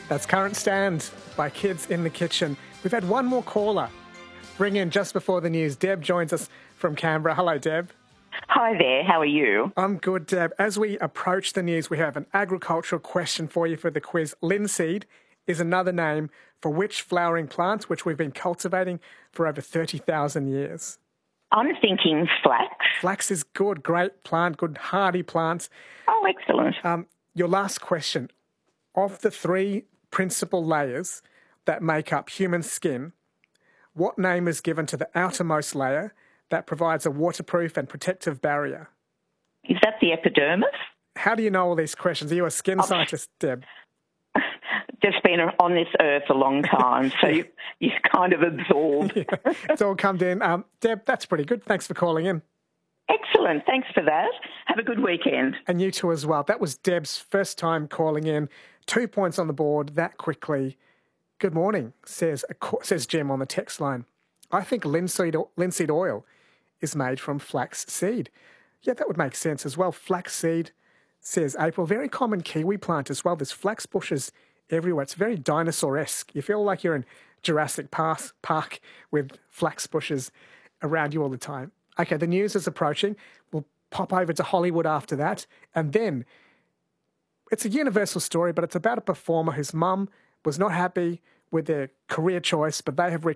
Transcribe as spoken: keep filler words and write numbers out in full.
That's Current Stand by Kids in the Kitchen. We've had one more caller ring in just before the news. Deb joins us from Canberra. Hello, Deb. Hi there, how are you? I'm good, Deb. As we approach the news, we have an agricultural question for you for the quiz. Linseed is another name for which flowering plant which we've been cultivating for over thirty thousand years? I'm thinking flax. Flax is good, great plant, good hardy plants. Oh, excellent. Um, your last question. Of the three principal layers that make up human skin, what name is given to the outermost layer that provides a waterproof and protective barrier? Is that the epidermis? How do you know all these questions? Are you a skin Oh. scientist, Deb? Just been on this earth a long time, so you, you kind of absorb. Yeah, it's all come in. Um, Deb, that's pretty good. Thanks for calling in. Excellent, thanks for that. Have a good weekend. And you too as well. That was Deb's first time calling in. Two points on the board that quickly. Good morning, says says Jim on the text line. I think linseed, linseed oil is made from flax seed. Yeah, that would make sense as well. Flax seed, says April. Very common Kiwi plant as well. There's flax bushes everywhere. It's very dinosaur-esque. You feel like you're in Jurassic Park, Park with flax bushes around you all the time. Okay, the news is approaching. We'll pop over to Hollywood after that. And then it's a universal story, but it's about a performer whose mum was not happy with their career choice, but they have